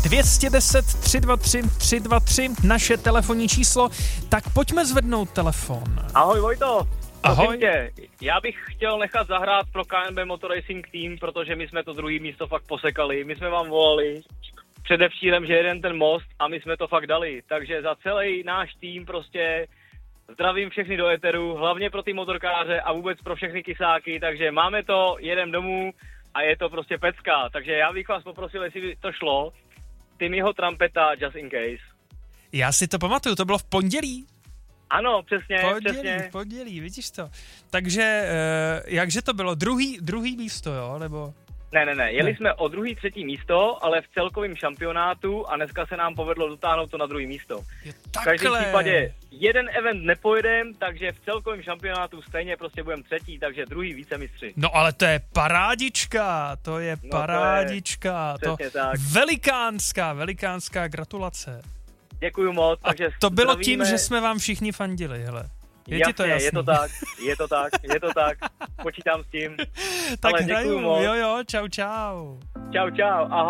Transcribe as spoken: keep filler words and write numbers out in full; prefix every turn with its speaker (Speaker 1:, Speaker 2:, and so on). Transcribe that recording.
Speaker 1: dvě deset tři dva tři tři dva tři, naše telefonní číslo, tak pojďme zvednout telefon.
Speaker 2: Ahoj Vojto.
Speaker 1: Ahoj.
Speaker 2: Tě, já bych chtěl nechat zahrát pro K N B Motor Racing Team, protože my jsme to druhý místo fakt posekali. My jsme vám volali předevčírem, že jeden ten most a my jsme to fakt dali. Takže za celý náš tým prostě zdravím všechny do éteru, hlavně pro ty motorkáře a vůbec pro všechny kysáky. Takže máme to, jedem domů a je to prostě pecka. Takže já bych vás poprosil, jestli by to šlo, Timmyho Trumpeta Just in Case.
Speaker 1: Já si to pamatuju, to bylo v pondělí.
Speaker 2: Ano, přesně,
Speaker 1: Pondělí,
Speaker 2: přesně.
Speaker 1: pondělí, vidíš to. Takže, uh, jakže to bylo? Druhý, druhý místo, jo? Nebo...
Speaker 2: Ne, ne, ne, jeli
Speaker 1: ne.
Speaker 2: jsme o druhý, třetí místo, ale v celkovém šampionátu a dneska se nám povedlo dotáhnout to na druhý místo.
Speaker 1: Jo,
Speaker 2: v každém případě jeden event nepojedem, takže v celkovém šampionátu stejně prostě budeme třetí, takže druhý vícemistři.
Speaker 1: No ale to je parádička, to je
Speaker 2: No,
Speaker 1: parádička,
Speaker 2: to, je,
Speaker 1: to
Speaker 2: tak.
Speaker 1: velikánská, velikánská gratulace.
Speaker 2: Děkuju moc,
Speaker 1: A
Speaker 2: takže
Speaker 1: to bylo
Speaker 2: zdravíme.
Speaker 1: tím, že jsme vám všichni fandili, hele. Je
Speaker 2: jasně,
Speaker 1: ti to jasný?
Speaker 2: je to tak, je to tak, je to tak, počítám s tím.
Speaker 1: Tak
Speaker 2: Ale
Speaker 1: hraju,
Speaker 2: děkuju moc.
Speaker 1: jo jo, čau čau.
Speaker 2: Čau, čau, ahoj.